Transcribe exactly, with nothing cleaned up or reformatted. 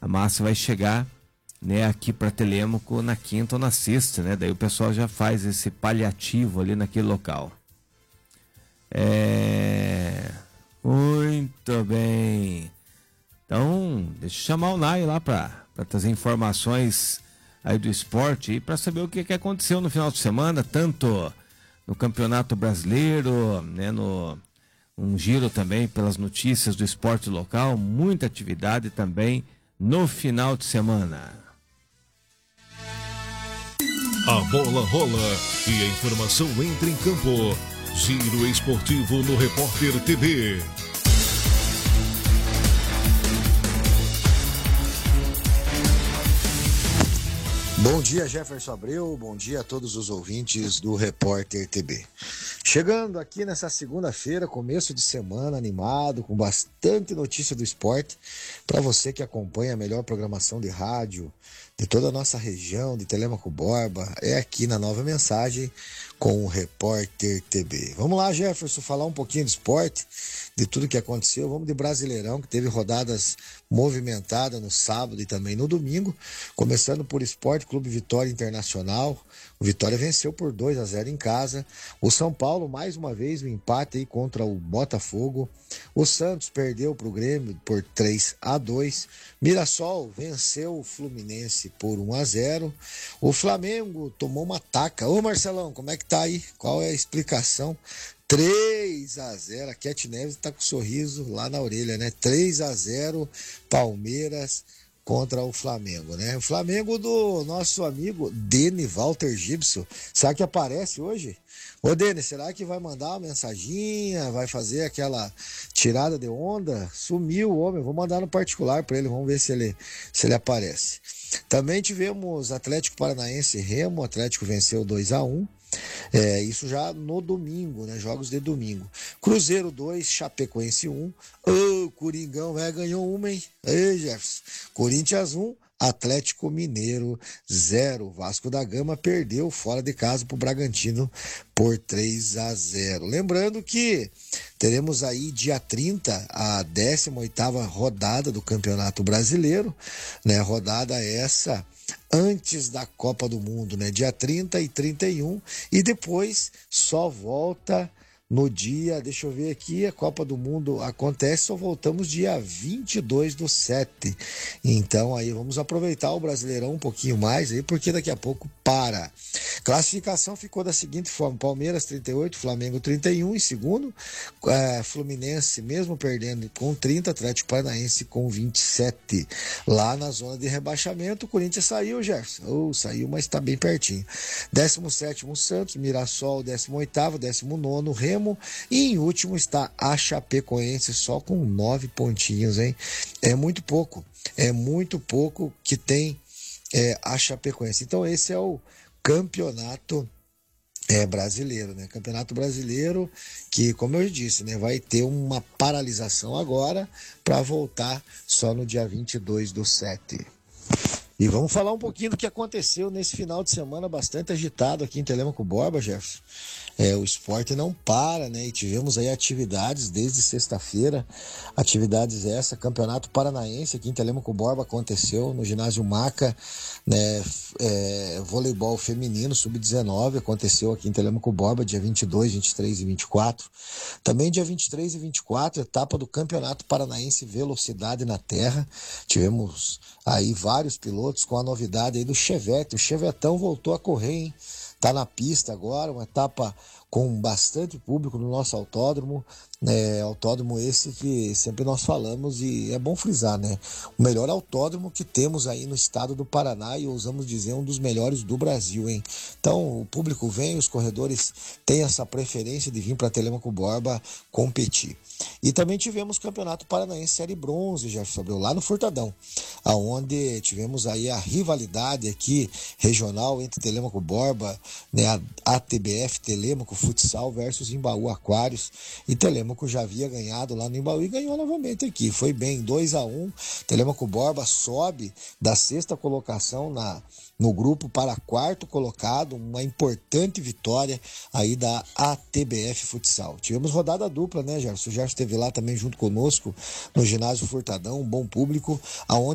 a massa vai chegar, né, aqui para Telêmaco na quinta ou na sexta, né? Daí o pessoal já faz esse paliativo ali naquele local. É... Muito bem. Então, deixa eu chamar o Nai lá para trazer informações aí do esporte e para saber o que, que aconteceu no final de semana, tanto no Campeonato Brasileiro, né, no um giro também pelas notícias do esporte local, muita atividade também no final de semana. A bola rola e a informação entra em campo. Giro esportivo no Repórter T V. Bom dia, Jefferson Abreu, bom dia a todos os ouvintes do Repórter T V. Chegando aqui nessa segunda-feira, começo de semana animado, com bastante notícia do esporte, para você que acompanha a melhor programação de rádio de toda a nossa região, de Telêmaco Borba, é aqui na Nova Mensagem com o Repórter T V. Vamos lá, Jefferson, falar um pouquinho de esporte, de tudo que aconteceu. Vamos de Brasileirão, que teve rodadas movimentadas no sábado e também no domingo, começando por Esporte Clube Vitória Internacional. O Vitória venceu por dois a zero em casa. O São Paulo, mais uma vez, um empate aí contra o Botafogo. O Santos perdeu para o Grêmio por três a dois. Mirassol venceu o Fluminense por um a zero. O Flamengo tomou uma taca. Ô Marcelão, como é que tá aí? Qual é a explicação? três a zero. A Cat Neves tá com um sorriso lá na orelha, né? três a zero, Palmeiras contra o Flamengo, né? O Flamengo do nosso amigo Deni Walter Gibson. Será que aparece hoje? Ô Deni, será que vai mandar uma mensaginha? Vai fazer aquela tirada de onda? Sumiu o homem, vou mandar no particular para ele, vamos ver se ele, se ele aparece. Também tivemos Atlético Paranaense e Remo. O Atlético venceu dois a um. É, isso já no domingo, né? Jogos de domingo. Cruzeiro dois, Chapecoense um. Ô, oh, Coringão, é, ganhou uma, hein? Ei, Jefferson. Corinthians um, Atlético Mineiro zero. Vasco da Gama perdeu fora de casa pro Bragantino por três a zero. Lembrando que teremos aí dia trinta a décima oitava rodada do Campeonato Brasileiro, né? Rodada essa antes da Copa do Mundo, né? Dia trinta e trinta e um, e depois só volta no dia, deixa eu ver aqui, a Copa do Mundo acontece, só voltamos dia vinte e dois do sete. Então aí vamos aproveitar o Brasileirão um pouquinho mais aí, porque daqui a pouco para. Classificação ficou da seguinte forma: Palmeiras trinta e oito, Flamengo trinta e um em segundo, é, Fluminense mesmo perdendo com trinta, Atlético Paranaense com vinte e sete. Lá na zona de rebaixamento, o Corinthians saiu, Gerson. Oh, saiu, mas está bem pertinho. décimo sétimo Santos, Mirassol décimo oitavo, décimo nono Remo, e em último está a Chapecoense, só com nove pontinhos, hein? É muito pouco, é muito pouco que tem é, a Chapecoense. Então esse é o campeonato é, brasileiro, né? Campeonato brasileiro que, como eu disse, né, vai ter uma paralisação agora para voltar só no dia vinte e dois do sete. E vamos falar um pouquinho do que aconteceu nesse final de semana bastante agitado aqui em Telêmaco Borba, Jefferson. É, o esporte não para, né? E tivemos aí atividades desde sexta-feira, atividades essa, Campeonato Paranaense aqui em Telêmaco Borba aconteceu no ginásio Maca, né? É, voleibol feminino sub dezenove aconteceu aqui em Telêmaco Borba, dia vinte e dois, vinte e três e vinte e quatro. Também dia vinte e três e vinte e quatro, etapa do Campeonato Paranaense Velocidade na Terra. Tivemos aí vários pilotos com a novidade aí do Chevette. O Chevetão voltou a correr, hein? Tá na pista agora, uma etapa com bastante público no nosso autódromo, é, autódromo esse que sempre nós falamos e é bom frisar, né? O melhor autódromo que temos aí no estado do Paraná e ousamos dizer um dos melhores do Brasil, hein? Então o público vem, os corredores têm essa preferência de vir para Telêmaco Borba competir. E também tivemos Campeonato Paranaense Série Bronze, já sobrou lá no Furtadão, aonde tivemos aí a rivalidade aqui regional entre Telêmaco Borba, né, a A T B F Telêmaco Futsal versus Embaú Aquários, e Telêmaco já havia ganhado lá no Embaú e ganhou novamente aqui, foi bem, dois a um. Telêmaco Borba sobe da sexta colocação na no grupo para quarto colocado, uma importante vitória aí da A T B F Futsal. Tivemos rodada dupla, né, Gerson? O Gerson esteve lá também junto conosco no ginásio Furtadão, um bom público, aonde